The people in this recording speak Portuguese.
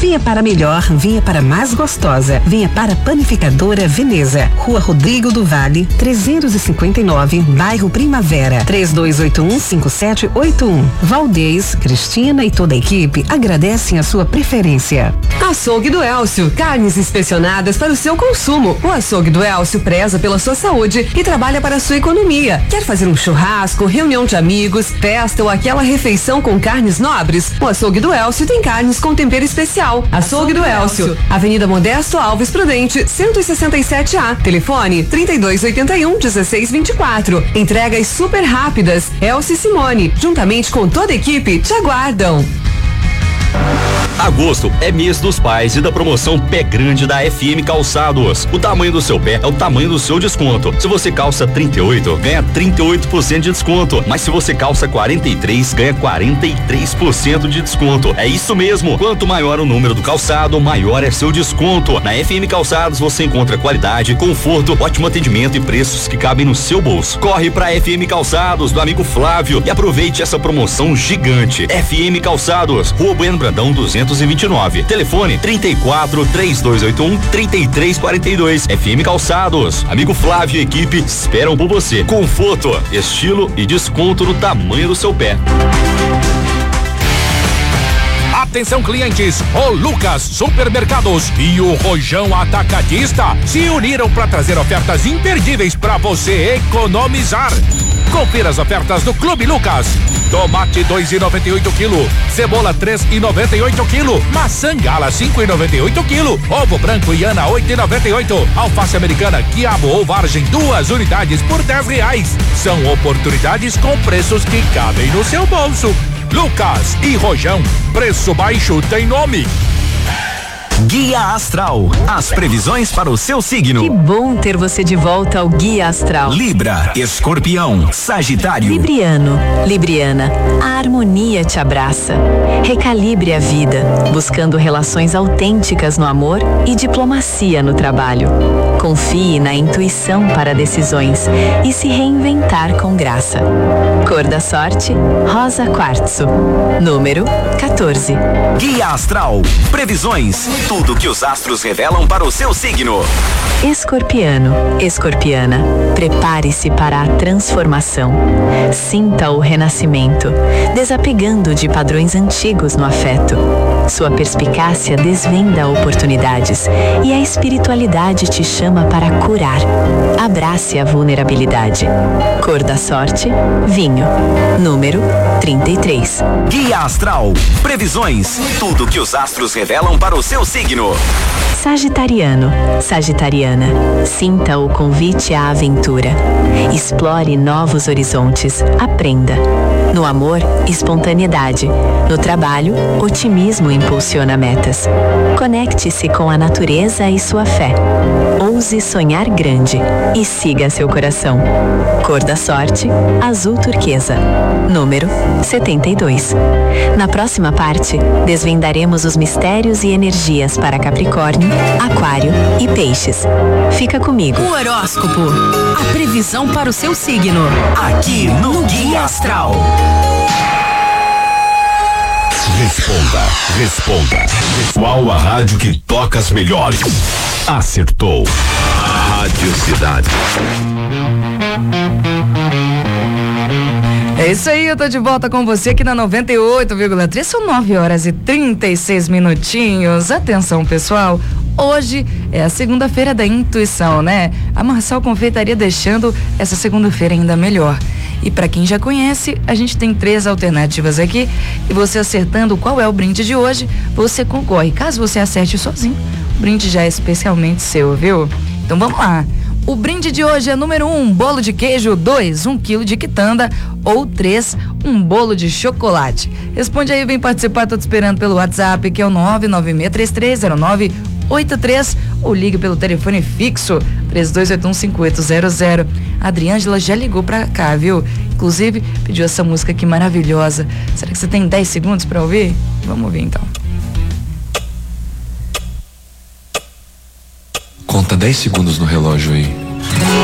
Venha para melhor, venha para mais gostosa. Venha para a Panificadora Veneza. Rua Rodrigo do Vale, 359, bairro Primavera. 3281-5781. Valdez, Cristina e toda a equipe agradecem a sua preferência. Açougue do Elcio, carnes inspecionadas para o seu consumo. O Açougue do Elcio preza pela sua saúde e trabalha para a sua economia. Quer fazer um churrasco, reunião de amigos, festa ou aquela refeição com carnes nobres? O Açougue do Elcio tem carnes com tempero especial. Açougue do Elcio, Avenida Modesto Alves Prudente, 167A. Telefone 3281-1624. Entregas super rápidas. Elcio e Simone, juntamente com toda a equipe, te aguardam. Agosto é mês dos pais e da promoção Pé Grande da FM Calçados. O tamanho do seu pé é o tamanho do seu desconto. Se você calça 38, ganha 38% de desconto. Mas se você calça 43, ganha 43% de desconto. É isso mesmo. Quanto maior o número do calçado, maior é seu desconto. Na FM Calçados você encontra qualidade, conforto, ótimo atendimento e preços que cabem no seu bolso. Corre pra FM Calçados do amigo Flávio e aproveite essa promoção gigante. FM Calçados, Rua Bueno Brandão 229. Telefone 34-3281-3342. FM Calçados. Amigo Flávio e equipe esperam por você. Conforto, estilo e desconto no tamanho do seu pé. Atenção clientes, o Lucas Supermercados e o Rojão Atacadista se uniram para trazer ofertas imperdíveis para você economizar. Confira as ofertas do Clube Lucas. Tomate 2,98 kg, cebola 3,98 kg, maçã gala 5,98 kg, ovo branco Iana 8,98, alface americana quiabo ou vargem 2 unidades por R$10. São oportunidades com preços que cabem no seu bolso. Lucas e Rojão, preço baixo tem nome. Guia Astral, as previsões para o seu signo. Que bom ter você de volta ao Guia Astral. Libra, Escorpião, Sagitário. Libriano, Libriana, a harmonia te abraça. Recalibre a vida, buscando relações autênticas no amor e diplomacia no trabalho. Confie na intuição para decisões e se reinventar com graça. Cor da sorte, rosa quartzo. Número 14. Guia Astral, previsões. Tudo que os astros revelam para o seu signo. Escorpiano, Escorpiana, prepare-se para a transformação. Sinta o renascimento, desapegando de padrões antigos no afeto. Sua perspicácia desvenda oportunidades e a espiritualidade te chama para curar. Abrace a vulnerabilidade. Cor da sorte, vinho. Número 33. Guia Astral, previsões. Tudo que os astros revelam para o seu signo. Sagitariano, Sagitariana, sinta o convite à aventura. Explore novos horizontes, aprenda. No amor, espontaneidade. No trabalho, otimismo impulsiona metas. Conecte-se com a natureza e sua fé. Ouse sonhar grande e siga seu coração. Cor da sorte, azul turquesa. Número 72. Na próxima parte, desvendaremos os mistérios e energias para Capricórnio, Aquário e Peixes. Fica comigo. O horóscopo, a previsão para o seu signo. Aqui no Guia Astral. Responda. Qual a rádio que toca as melhores? Acertou. Rádio Cidade. É isso aí, eu tô de volta com você aqui na 98,3. São 9h36. Atenção, pessoal. Hoje é a segunda-feira da intuição, né? A Marçal Confeitaria deixando essa segunda-feira ainda melhor. E para quem já conhece, a gente tem 3 alternativas aqui. E você acertando qual é o brinde de hoje, você concorre. Caso você acerte sozinho, o brinde já é especialmente seu, viu? Então vamos lá. O brinde de hoje é número 1, bolo de queijo, 2, 1 quilo de quitanda ou 3, um bolo de chocolate. Responde aí, vem participar, tô te esperando pelo WhatsApp, que é o 996330983 ou ligue pelo telefone fixo 3281-5800. A Adriângela já ligou pra cá, viu? Inclusive, pediu essa música aqui maravilhosa. Será que você tem 10 segundos pra ouvir? Vamos ouvir então. Conta 10 segundos no relógio aí.